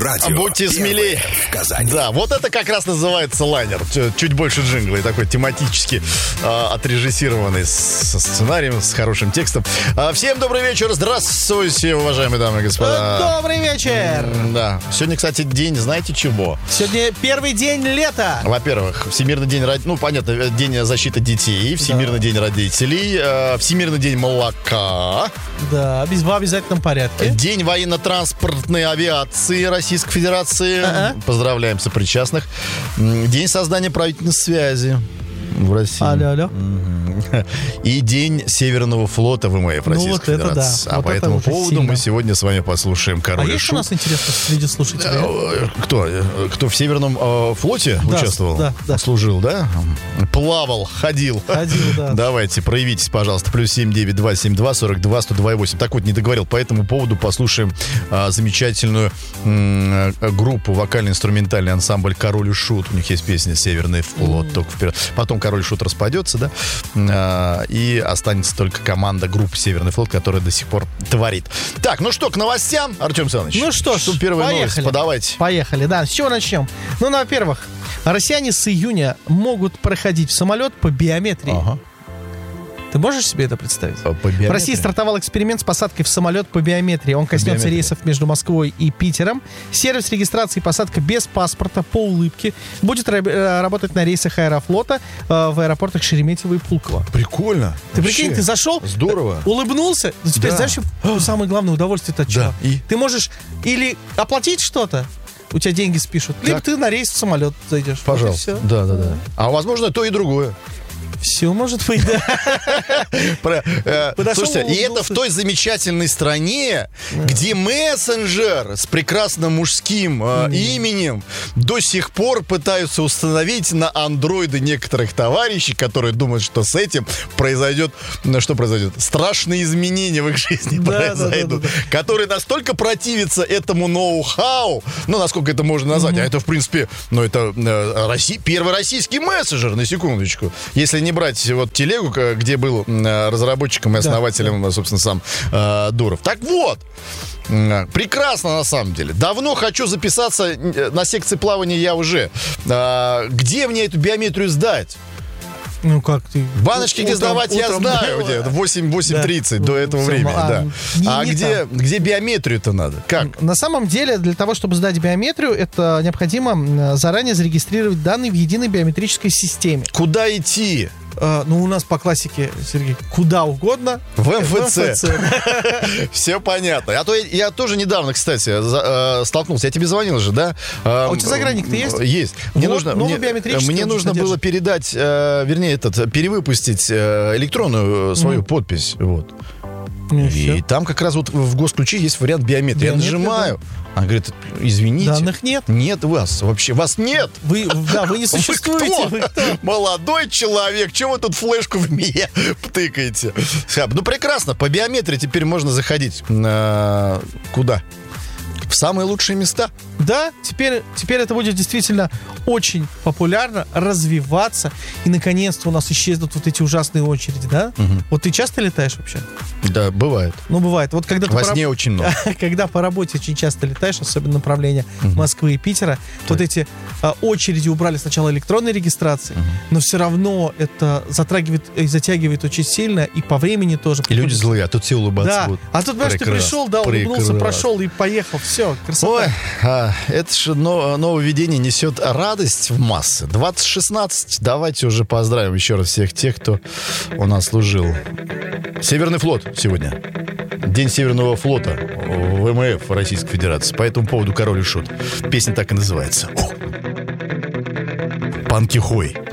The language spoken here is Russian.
радио. Будьте смелее. В Казани. Да, вот это как раз называется лайнер. Чуть больше джингла и такой тематически отрежиссированный, со сценарием, с хорошим текстом. Всем добрый вечер. Здравствуйте, уважаемые дамы и господа. Добрый вечер. Да. Сегодня, кстати, день, знаете чего? Сегодня первый день лета. Во-первых, Всемирный день день защиты детей, Всемирный день родителей, Всемирный день молока. Да, в обязательном порядке. День военно-транспортной авиации Российской Федерации. Поздравляем сопричастных. День создания правительной связи в России. Алло. И День Северного флота ВМФ Российской Федерации. Да. А по этому поводу мы сегодня с вами послушаем Король и Шут. Есть у нас, интересно, среди слушателей? Кто в Северном флоте участвовал? Да. Служил, да? Плавал, ходил. Да. Давайте, проявитесь, пожалуйста. +7 9 2 42 102 8. Так вот, не договорил. По этому поводу послушаем замечательную группу, вокально-инструментальный ансамбль Король и Шут. У них есть песня «Северный флот». Только вперед. Потом Король и Шут распадется, да? И останется только команда группы «Северный флот», которая до сих пор творит. Так, ну что, к новостям, Артем Саныч? Ну что ж, первая поехали. новость, подавайте. Поехали, да. С чего начнем? Ну, во-первых, россияне с июня могут проходить в самолет по биометрии. Ага. Ты можешь себе это представить? По биометрии? В России стартовал эксперимент с посадкой в самолет по биометрии. Он коснется рейсов между Москвой и Питером. Сервис регистрации и посадка без паспорта по улыбке будет работать на рейсах Аэрофлота в аэропортах Шереметьево и Пулково. Прикольно. Ты прикинь, ты зашел, здорово, улыбнулся, теперь знаешь, самое главное удовольствие-то от чего? И? Ты можешь или оплатить что-то, у тебя деньги спишут, либо ты на рейс в самолет зайдешь. Пожалуйста. Вот да. А возможно, то и другое. Все может быть, да. Слушайте, и это в той замечательной стране, где мессенджер с прекрасным мужским именем до сих пор пытаются установить на андроиды некоторых товарищей, которые думают, что с этим произойдет, что произойдет? Страшные изменения в их жизни произойдут, которые настолько противятся этому ноу-хау, насколько это можно назвать, а это, в принципе, это первый российский мессенджер, на секундочку, если не брать вот телегу, где был разработчиком и основателем, собственно, сам Дуров. Так вот, прекрасно на самом деле. Давно хочу записаться на секции плавания я уже. Где мне эту биометрию сдать? Ну как ты? Баночки где сдавать я знаю, где 8:30 до этого времени, да. А где биометрию-то надо? Как? На самом деле, для того, чтобы сдать биометрию, это необходимо заранее зарегистрировать данные в единой биометрической системе. Куда идти? У нас по классике, Сергей, куда угодно. В МФЦ. Все понятно. А то я тоже недавно, кстати, столкнулся. Я тебе звонил же, да? А у тебя загранник-то есть? Есть. Мне нужно было передать, перевыпустить электронную свою подпись. Вот. И там как раз вот в госключе есть вариант биометрии. Я нажимаю. Она говорит, извините. Данных нет. Нет вас вообще. Вас нет. Вы не существуете. Вы кто? Молодой человек. Чего вы тут флешку в меня тыкаете? Прекрасно. По биометрии теперь можно заходить. Куда? В самые лучшие места. Да, теперь это будет действительно очень популярно, развиваться. И, наконец-то, у нас исчезнут вот эти ужасные очереди, да? Вот ты часто летаешь вообще? Да, бывает. Бывает. Вот когда во сне очень много. Когда по работе очень часто летаешь, особенно направление Москвы и Питера, вот эти очереди убрали сначала электронной регистрации, но все равно это затрагивает и затягивает очень сильно, и по времени тоже. И люди злые, а тут все улыбаться будут. А тут, понимаешь, ты пришел, улыбнулся, прошел и поехал. Все, красота. Ой, это же нововведение несет радость в массы. 2016. Давайте уже поздравим еще раз всех тех, кто у нас служил. Северный флот сегодня. День Северного флота ВМФ Российской Федерации. По этому поводу Король и Шут. Песня так и называется. Панки Хой.